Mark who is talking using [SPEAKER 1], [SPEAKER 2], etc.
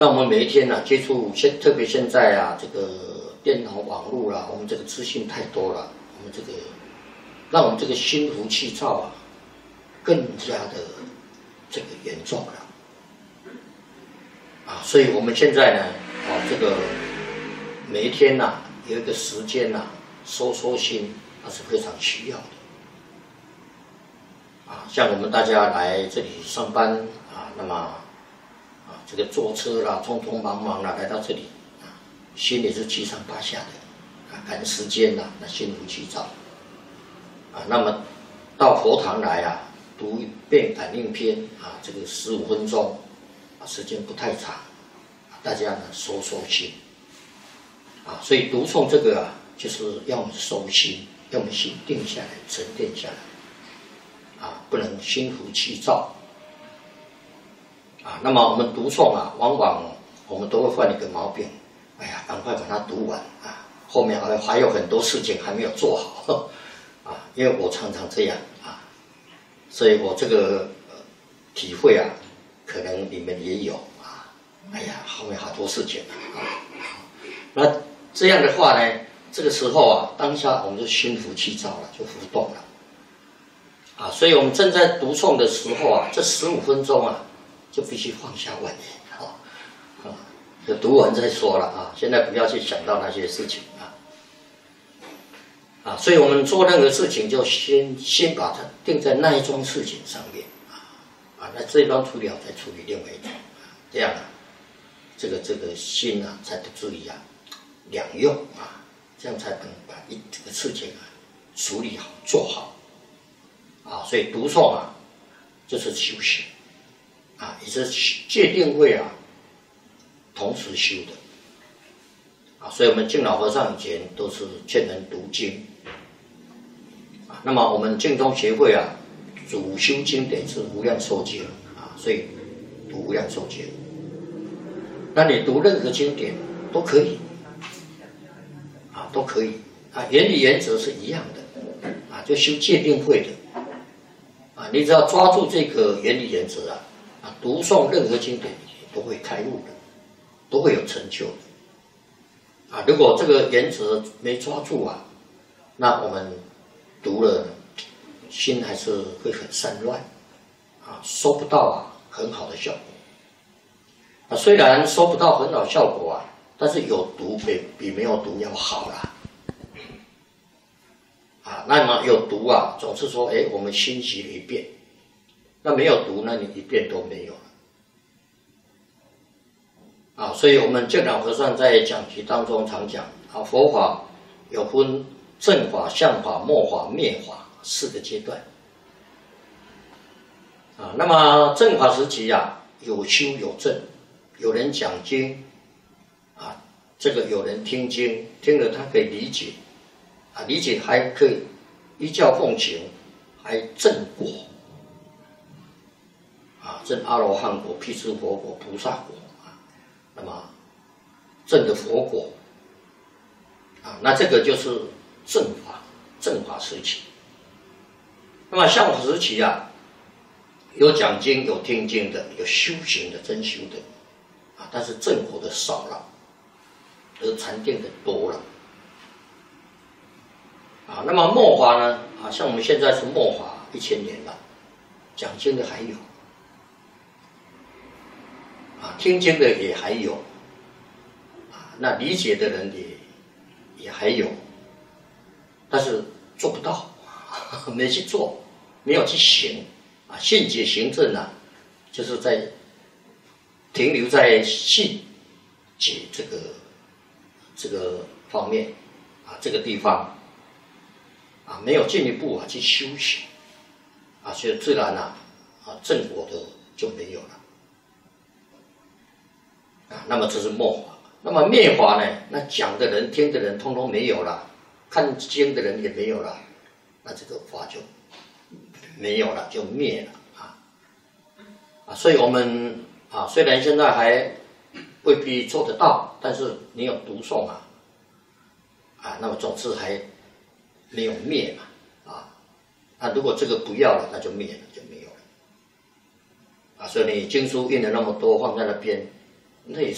[SPEAKER 1] 那我们每一天呢、接触特别现在啊，这个电脑网络啦，我们这个资讯太多了，我们这个让我们这个心浮气躁啊，更加的这个严重了啊。所以我们现在呢，这个每一天呐、有一个时间呐、收心，那是非常需要的啊。像我们大家来这里上班啊，那么。这个坐车啦，匆匆忙忙啦，来到这里，心里是七上八下的，赶时间啦，那心浮气躁，那么到佛堂来啊，读一遍感应篇啊，这个15分钟，时间不太长，大家呢收心，所以读诵这个啊，就是要我们收心，要我们心定下来，沉淀下来，不能心浮气躁。那么我们读诵啊，往往我们都会犯一个毛病，哎呀，赶快把它读完啊，后面还有很多事情还没有做好因为我常常这样所以我这个体会啊，可能你们也有哎呀，后面好多事情那这样的话呢，这个时候啊，当下我们就心浮气躁了，就浮动了所以我们正在读诵的时候啊，这15分钟啊。就必须放下玩念就读完再说了现在不要去想到那些事情所以我们做任何事情就先把它定在那一桩事情上面那这一桩处理好再处理另外一桩这样这个心才不至于两用这样才能把这个事情处理好做好所以读诵就是修行。也是戒定慧同时修的所以我们净老和尚以前都是劝人读经那么我们净宗协会主修经典是无量寿经所以读无量寿经。那你读任何经典都可以都可以原理原则是一样的就修戒定慧的你只要抓住这个原理原则读诵任何经典都会开悟的，都会有成就的如果这个原则没抓住那我们读了心还是会很散乱收不到很好的效果虽然收不到很好效果但是有读比没有读要好啦那么有读总是说我们心习了一遍。那没有读，那你一遍都没有了所以我们净老和尚在讲题当中常讲佛法有分正法、相法、末法、灭法4个阶段那么正法时期有修有证，有人讲经这个有人听经，听了他可以理解理解还可以依教奉行，还证果证阿罗汉果、辟支佛果、菩萨果那么证的佛果那这个就是正法时期。那么相法时期有讲经、有听经的，有修行的、真修的但是正果的少了，而禅定的多了那么末法呢像我们现在是末法1000年了，讲经的还有听经的也还有那理解的人也还有，但是做不到没去做，没有去行信解行证就是在停留在信解这个方面这个地方没有进一步去修行所以自然正果的就没有了那么这是末法。那么灭法呢？那讲的人、听的人通通没有了，看经的人也没有了，那这个法就没有了，就灭了所以我们虽然现在还未必做得到，但是你有读诵那么总之还没有灭嘛那如果这个不要了，那就灭了，就没有了所以你经书印了那么多放在那边，那也